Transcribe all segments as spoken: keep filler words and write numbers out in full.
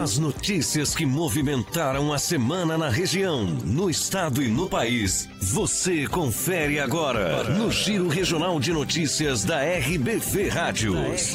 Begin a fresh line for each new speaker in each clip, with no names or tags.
As notícias que movimentaram a semana na região, no estado e no país, você confere agora no Giro Regional de Notícias da R B V Rádios.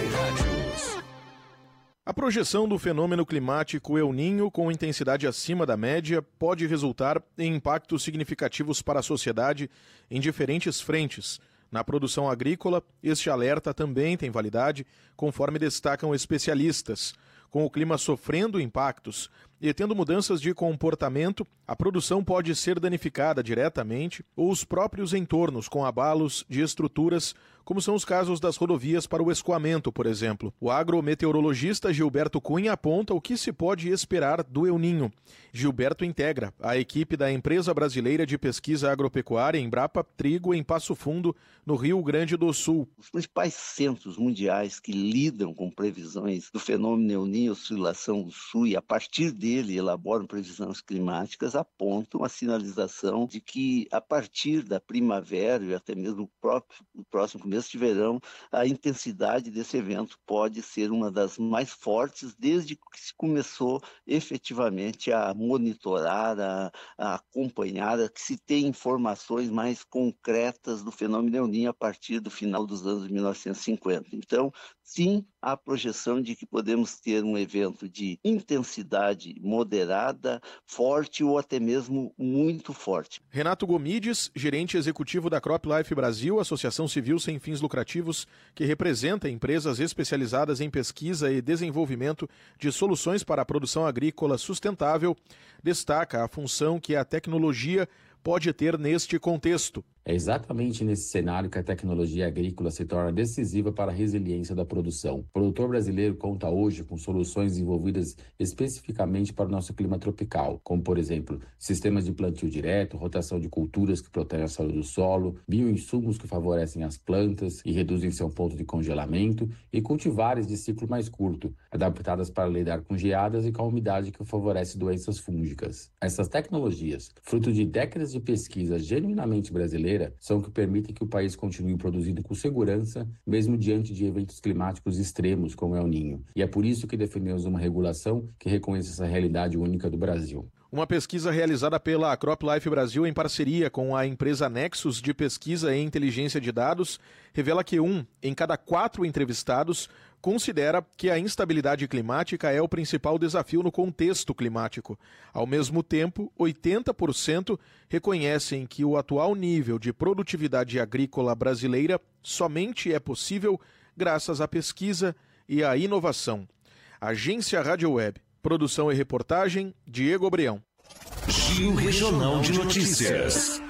A projeção do fenômeno climático El Niño com intensidade acima da média pode resultar em impactos significativos para a sociedade em diferentes frentes. Na produção agrícola, este alerta também tem validade, conforme destacam especialistas. Com o clima sofrendo impactos e tendo mudanças de comportamento, a produção pode ser danificada diretamente ou os próprios entornos com abalos de estruturas, como são os casos das rodovias para o escoamento, por exemplo. O agrometeorologista Gilberto Cunha aponta o que se pode esperar do El Niño. Gilberto integra a equipe da Empresa Brasileira de Pesquisa Agropecuária, Embrapa Trigo, em Passo Fundo, no Rio Grande do Sul.
Os principais centros mundiais que lidam com previsões do fenômeno El Niño, oscilação do sul, e a partir dele elaboram previsões climáticas, apontam a sinalização de que a partir da primavera e até mesmo o, próprio, o próximo começo de verão, a intensidade desse evento pode ser uma das mais fortes desde que se começou efetivamente a monitorar, a, a acompanhar, a que se tem informações mais concretas do fenômeno El Niño a partir do final dos anos mil novecentos e cinquenta. Então, sim, há projeção de que podemos ter um evento de intensidade moderada, forte ou até mesmo muito forte.
Renato Gomides, gerente executivo da CropLife Brasil, associação civil sem fins lucrativos, que representa empresas especializadas em pesquisa e desenvolvimento de soluções para a produção agrícola sustentável, destaca a função que a tecnologia pode ter neste contexto.
É exatamente nesse cenário que a tecnologia agrícola se torna decisiva para a resiliência da produção. O produtor brasileiro conta hoje com soluções desenvolvidas especificamente para o nosso clima tropical, como, por exemplo, sistemas de plantio direto, rotação de culturas que protegem a saúde do solo, bioinsumos que favorecem as plantas e reduzem seu ponto de congelamento, e cultivares de ciclo mais curto, adaptadas para lidar com geadas e com a umidade que favorece doenças fúngicas. Essas tecnologias, fruto de décadas de pesquisa genuinamente brasileira, são que permitem que o país continue produzindo com segurança, mesmo diante de eventos climáticos extremos como El Niño. E é por isso que defendemos uma regulação que reconheça essa realidade única do Brasil.
Uma pesquisa realizada pela CropLife Brasil em parceria com a empresa Nexus de Pesquisa e Inteligência de Dados revela que um em cada quatro entrevistados considera que a instabilidade climática é o principal desafio no contexto climático. Ao mesmo tempo, oitenta por cento reconhecem que o atual nível de produtividade agrícola brasileira somente é possível graças à pesquisa e à inovação. Agência Rádio Web. Produção e reportagem, Diego Obreão.
Giro Regional de Notícias.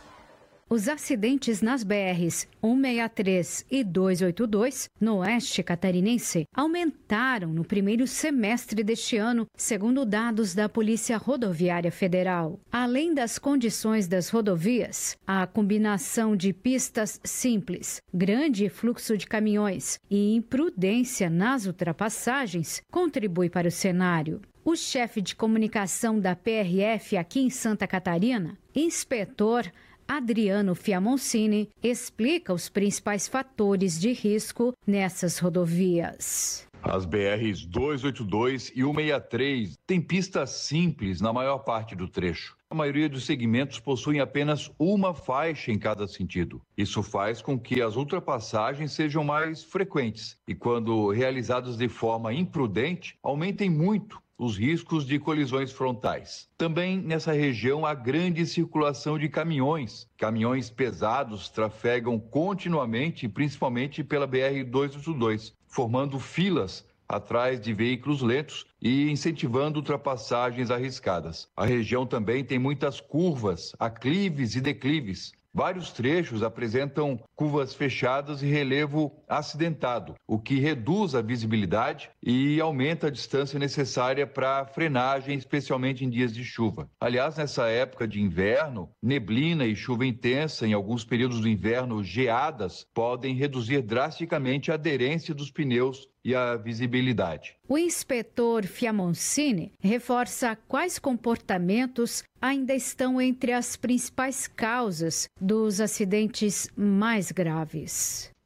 Os acidentes nas B Rs cento e sessenta e três e duzentos e oitenta e dois, no oeste catarinense, aumentaram no primeiro semestre deste ano, segundo dados da Polícia Rodoviária Federal. Além das condições das rodovias, a combinação de pistas simples, grande fluxo de caminhões e imprudência nas ultrapassagens contribui para o cenário. O chefe de comunicação da P R F aqui em Santa Catarina, inspetor Adriano Fiamoncini, explica os principais fatores de risco nessas rodovias.
As B Rs duzentos e oitenta e dois e cento e sessenta e três têm pistas simples na maior parte do trecho. A maioria dos segmentos possuem apenas uma faixa em cada sentido. Isso faz com que as ultrapassagens sejam mais frequentes e, quando realizadas de forma imprudente, aumentem muito os riscos de colisões frontais. Também nessa região há grande circulação de caminhões. Caminhões pesados trafegam continuamente, principalmente pela B R duzentos e oitenta e dois, formando filas atrás de veículos lentos e incentivando ultrapassagens arriscadas. A região também tem muitas curvas, aclives e declives. Vários trechos apresentam curvas fechadas e relevo acidentado, o que reduz a visibilidade e aumenta a distância necessária para frenagem, especialmente em dias de chuva. Aliás, nessa época de inverno, neblina e chuva intensa, em alguns períodos do inverno, geadas, podem reduzir drasticamente a aderência dos pneus e a visibilidade.
O inspetor Fiamoncini reforça quais comportamentos ainda estão entre as principais causas dos acidentes mais graves.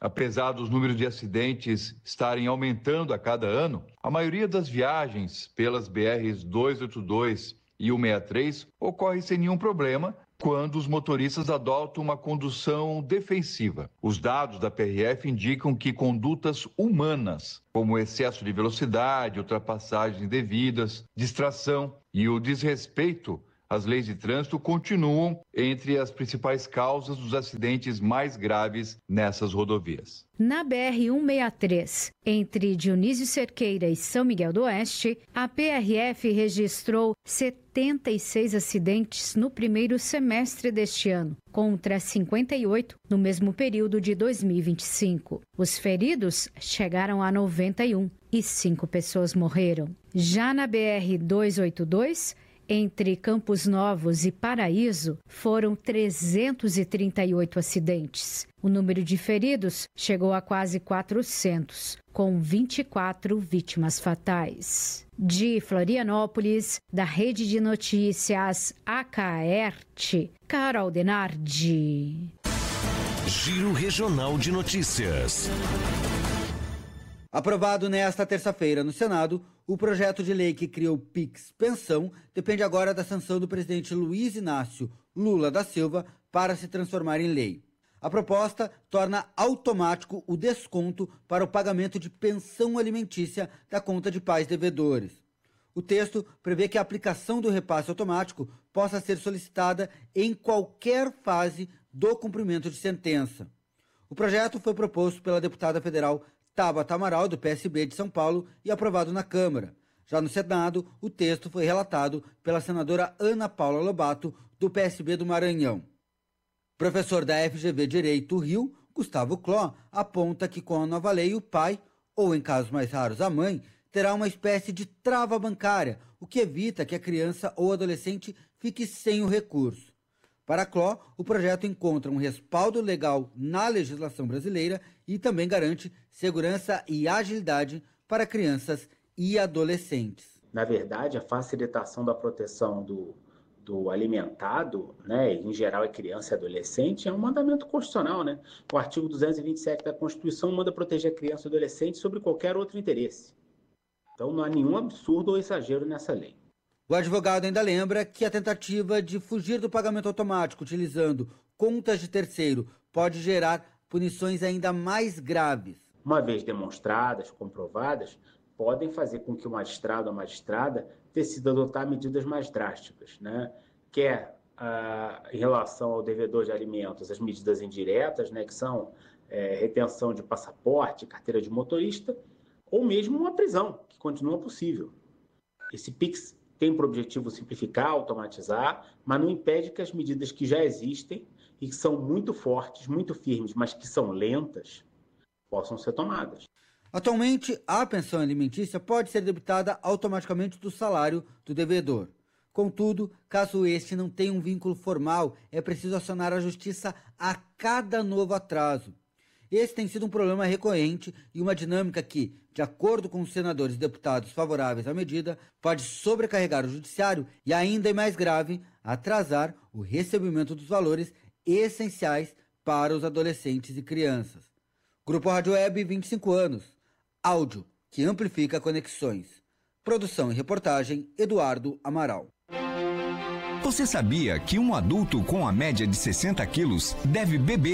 Apesar dos números de acidentes estarem aumentando a cada ano, a maioria das viagens pelas B Rs duzentos e oitenta e dois e cento e sessenta e três ocorre sem nenhum problema quando os motoristas adotam uma condução defensiva. Os dados da P R F indicam que condutas humanas, como excesso de velocidade, ultrapassagens indevidas, distração e o desrespeito às leis de trânsito continuam entre as principais causas dos acidentes mais graves nessas rodovias.
Na B R cento e sessenta e três, entre Dionísio Cerqueira e São Miguel do Oeste, a P R F registrou setenta e seis acidentes no primeiro semestre deste ano, contra cinquenta e oito no mesmo período de dois mil e vinte e cinco. Os feridos chegaram a noventa e um e cinco pessoas morreram. Já na B R duzentos e oitenta e dois, entre Campos Novos e Paraíso, foram trezentos e trinta e oito acidentes. O número de feridos chegou a quase quatrocentos, com vinte e quatro vítimas fatais. De Florianópolis, da Rede de Notícias Acaerte, Carol Denardi.
Giro Regional de Notícias.
Aprovado nesta terça-feira no Senado, o projeto de lei que cria o Pix Pensão depende agora da sanção do presidente Luiz Inácio Lula da Silva para se transformar em lei. A proposta torna automático o desconto para o pagamento de pensão alimentícia da conta de pais devedores. O texto prevê que a aplicação do repasse automático possa ser solicitada em qualquer fase do cumprimento de sentença. O projeto foi proposto pela deputada federal Tabata Amaral, do P S B de São Paulo, e aprovado na Câmara. Já no Senado, o texto foi relatado pela senadora Ana Paula Lobato, do P S B do Maranhão. Professor da F G V Direito Rio, Gustavo Cló, aponta que com a nova lei o pai, ou em casos mais raros a mãe, terá uma espécie de trava bancária, o que evita que a criança ou adolescente fique sem o recurso. Para Cló, o projeto encontra um respaldo legal na legislação brasileira e também garante segurança e agilidade para crianças e adolescentes.
Na verdade, a facilitação da proteção do, do alimentado, né, em geral é criança e adolescente, é um mandamento constitucional, né? O artigo duzentos e vinte e sete da Constituição manda proteger a criança e adolescente sobre qualquer outro interesse. Então não há nenhum absurdo ou exagero nessa lei.
O advogado ainda lembra que a tentativa de fugir do pagamento automático utilizando contas de terceiro pode gerar punições ainda mais graves.
Uma vez demonstradas, comprovadas, podem fazer com que o magistrado ou a magistrada decida adotar medidas mais drásticas, né? Quer ah, em relação ao devedor de alimentos, as medidas indiretas, né, que são é, retenção de passaporte, carteira de motorista, ou mesmo uma prisão, que continua possível. Esse Pix tem por objetivo simplificar, automatizar, mas não impede que as medidas que já existem e que são muito fortes, muito firmes, mas que são lentas, possam ser tomadas.
Atualmente, a pensão alimentícia pode ser debitada automaticamente do salário do devedor. Contudo, caso este não tenha um vínculo formal, é preciso acionar a justiça a cada novo atraso. Esse tem sido um problema recorrente e uma dinâmica que, de acordo com os senadores e deputados favoráveis à medida, pode sobrecarregar o judiciário e, ainda é mais grave, atrasar o recebimento dos valores essenciais para os adolescentes e crianças. Grupo Rádio Web, vinte e cinco anos. Áudio que amplifica conexões. Produção e reportagem, Eduardo Amaral.
Você sabia que um adulto com a média de sessenta quilos deve beber